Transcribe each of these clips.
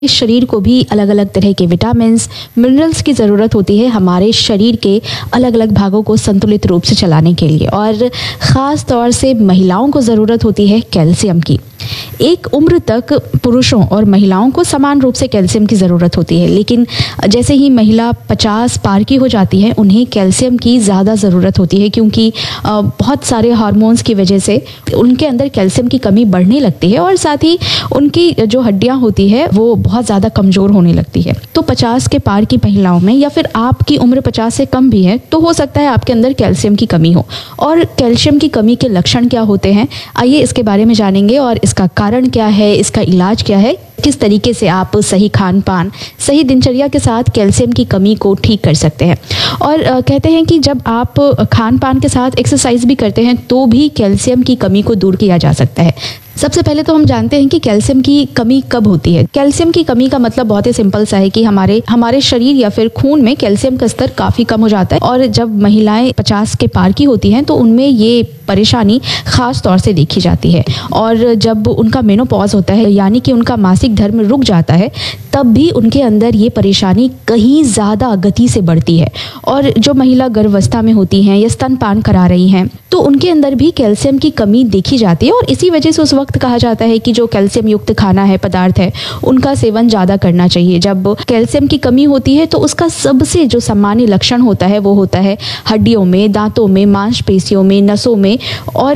इस शरीर को भी अलग अलग तरह के विटामिन्स, मिनरल्स की ज़रूरत होती है हमारे शरीर के अलग अलग भागों को संतुलित रूप से चलाने के लिए। और ख़ास तौर से महिलाओं को ज़रूरत होती है कैल्शियम की। एक उम्र तक पुरुषों और महिलाओं को समान रूप से कैल्शियम की ज़रूरत होती है, लेकिन जैसे ही महिला 50 पार की हो जाती है उन्हें कैल्शियम की ज़्यादा ज़रूरत होती है, क्योंकि बहुत सारे हार्मोन्स की वजह से उनके अंदर कैल्शियम की कमी बढ़ने लगती है और साथ ही उनकी जो हड्डियाँ होती है वो बहुत ज़्यादा कमज़ोर होने लगती है। तो 50 के पार की महिलाओं में या फिर आपकी उम्र 50 से कम भी है तो हो सकता है आपके अंदर कैल्शियम की कमी हो। और कैल्शियम की कमी के लक्षण क्या होते हैं, आइए इसके बारे में जानेंगे और इसका कारण क्या है, इसका इलाज क्या है, किस तरीके से आप सही खान पान, सही दिनचर्या के साथ कैल्शियम की कमी को ठीक कर सकते हैं। और कहते हैं कि जब आप खान पान के साथ एक्सरसाइज भी करते हैं तो भी कैल्शियम की कमी को दूर किया जा सकता है। सबसे पहले तो हम जानते हैं कि कैल्शियम की कमी कब होती है। कैल्शियम की कमी का मतलब बहुत ही सिंपल सा है कि हमारे शरीर या फिर खून में कैल्शियम का स्तर काफ़ी कम हो जाता है। और जब महिलाएं 50 के पार की होती हैं तो उनमें ये परेशानी खास तौर से देखी जाती है। और जब उनका मेनोपॉज होता है यानी कि उनका मासिक धर्म रुक जाता है तब भी उनके अंदर ये परेशानी कहीं ज़्यादा गति से बढ़ती है। और जो महिला गर्भावस्था में होती हैं या स्तनपान करा रही हैं तो उनके अंदर भी कैल्शियम की कमी देखी जाती है। और इसी वजह से उस वक्त कहा जाता है कि जो कैल्शियम युक्त खाना है, पदार्थ है, उनका सेवन ज़्यादा करना चाहिए। जब कैल्शियम की कमी होती है तो उसका सबसे जो सामान्य लक्षण होता है वो होता है हड्डियों में, दांतों में, मांसपेशियों में, नसों में और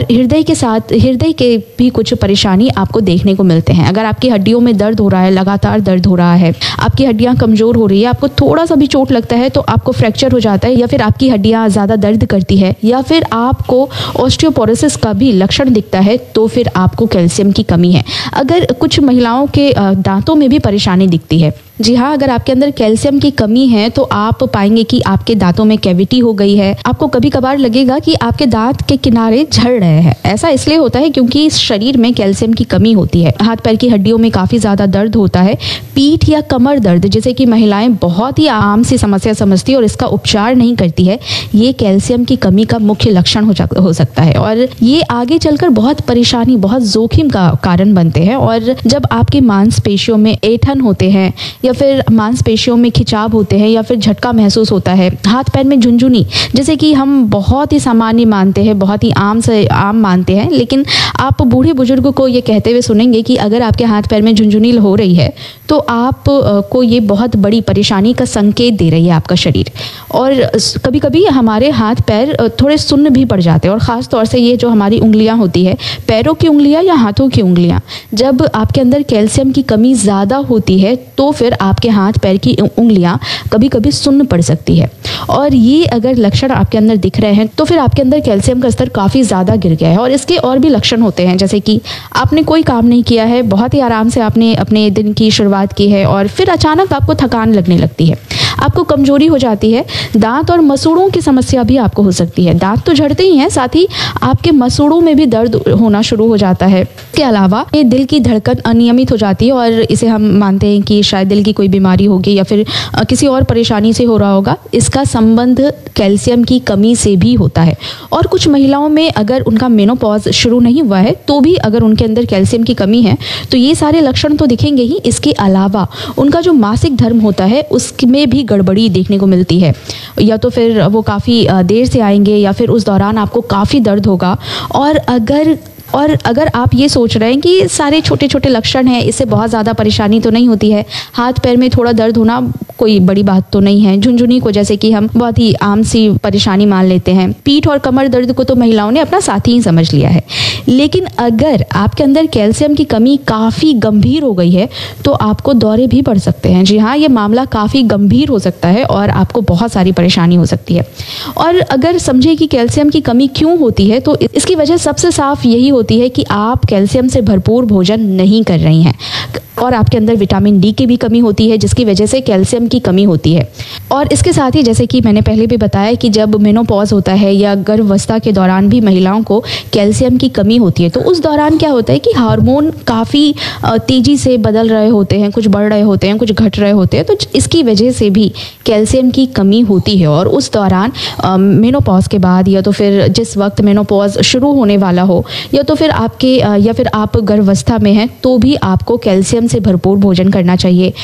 हृदय के भी कुछ परेशानी आपको देखने को मिलते हैं। अगर आपकी हड्डियों में दर्द हो रहा है, लगातार दर्द हो रहा है, आपकी हड्डियां कमज़ोर हो रही है, आपको थोड़ा सा भी चोट लगता है तो आपको फ्रैक्चर हो जाता है, या फिर आपकी हड्डियां ज़्यादा दर्द करती है, या फिर आपको ऑस्टियोपोरोसिस का भी लक्षण दिखता है तो फिर आपको कैल्शियम की कमी है। अगर कुछ महिलाओं के दांतों में भी परेशानी दिखती है, जी हाँ, अगर आपके अंदर कैल्शियम की कमी है तो आप पाएंगे कि आपके दांतों में कैविटी हो गई है। आपको कभी कभार लगेगा कि आपके दांत के किनारे झड़ रहे हैं। ऐसा इसलिए होता है क्योंकि इस शरीर में कैल्शियम की कमी होती है। हाथ पैर की हड्डियों में काफ़ी ज़्यादा दर्द होता है। पीठ या कमर दर्द, जिसे कि महिलाएं बहुत ही आम सी समस्या समझती है और इसका उपचार नहीं करती है, ये कैल्शियम की कमी का मुख्य लक्षण हो सकता है। और ये आगे चलकर बहुत परेशानी, बहुत जोखिम का कारण बनते हैं। और जब आपकी मांसपेशियों में ऐंठन होते हैं या फिर मांसपेशियों में खिंचाव होते हैं या फिर झटका महसूस होता है, हाथ पैर में झुनझुनी, जैसे कि हम बहुत ही सामान्य मानते हैं, बहुत ही आम मानते हैं, लेकिन आप बूढ़े बुजुर्ग को ये कहते हुए सुनेंगे कि अगर आपके हाथ पैर में झुनझुनी हो रही है तो आप को ये बहुत बड़ी परेशानी का संकेत दे रही है आपका शरीर। और कभी कभी हमारे हाथ पैर थोड़े सुन्न भी पड़ जाते हैं। और ख़ास तौर से ये जो हमारी उंगलियां होती है, पैरों की उंगलियां या हाथों की उंगलियां, जब आपके अंदर कैल्शियम की कमी ज़्यादा होती है तो फिर आपके हाथ पैर की उंगलियां कभी कभी सुन्न पड़ सकती है। और ये अगर लक्षण आपके अंदर दिख रहे हैं तो फिर आपके अंदर कैल्शियम का स्तर काफ़ी ज़्यादा गिर गया है। और इसके और भी लक्षण होते हैं, जैसे कि आपने कोई काम नहीं किया है, बहुत ही आराम से आपने अपने दिन की शुरुआत की है और फिर अचानक आपको थकान लगने लगती है, आपको कमजोरी हो जाती है। दांत और मसूड़ों की समस्या भी आपको हो सकती है। दांत तो झड़ते ही हैं, साथ ही आपके मसूड़ों में भी दर्द होना शुरू हो जाता है। इसके अलावा ये दिल की धड़कन अनियमित हो जाती है और इसे हम मानते हैं कि शायद दिल की कोई बीमारी होगी या फिर किसी और परेशानी से हो रहा होगा। इसका संबंध कैल्शियम की कमी से भी होता है। और कुछ महिलाओं में अगर उनका मेनोपॉज शुरू नहीं हुआ है तो भी अगर उनके अंदर कैल्शियम की कमी है तो ये सारे लक्षण तो दिखेंगे ही। इसके अलावा उनका जो मासिक धर्म होता है उसमें भी गड़बड़ी देखने को मिलती है, या तो फिर वो काफ़ी देर से आएंगे या फिर उस दौरान आपको काफ़ी दर्द होगा। और अगर आप ये सोच रहे हैं कि सारे छोटे छोटे लक्षण हैं, इससे बहुत ज़्यादा परेशानी तो नहीं होती है, हाथ पैर में थोड़ा दर्द होना कोई बड़ी बात तो नहीं है, झुनझुनी को जैसे कि हम बहुत ही आम सी परेशानी मान लेते हैं, पीठ और कमर दर्द को तो महिलाओं ने अपना साथी ही समझ लिया है। लेकिन अगर आपके अंदर कैल्शियम की कमी काफ़ी गंभीर हो गई है तो आपको दौरे भी पड़ सकते हैं। जी हाँ, ये मामला काफ़ी गंभीर हो सकता है और आपको बहुत सारी परेशानी हो सकती है। और अगर समझे कि कैल्शियम की कमी क्यों होती है तो इसकी वजह सबसे साफ यही होती है कि आप कैल्शियम से भरपूर भोजन नहीं कर रही हैं और आपके अंदर विटामिन डी की भी कमी होती है, जिसकी वजह से कैल्शियम की कमी होती है। और इसके साथ ही जैसे कि मैंने पहले भी बताया कि जब मेनोपॉज होता है या गर्भावस्था के दौरान भी महिलाओं को कैल्शियम की कमी होती है तो उस दौरान क्या होता है कि हार्मोन काफ़ी तेज़ी से बदल रहे होते हैं, कुछ बढ़ रहे होते हैं, कुछ घट रहे होते हैं, तो इसकी वजह से भी कैल्शियम की कमी होती है। और उस दौरान मेनोपॉज के बाद या तो फिर जिस वक्त मेनोपॉज शुरू होने वाला हो या तो फिर आप गर्भावस्था में हैं तो भी आपको कैल्शियम से भरपूर भोजन करना चाहिए।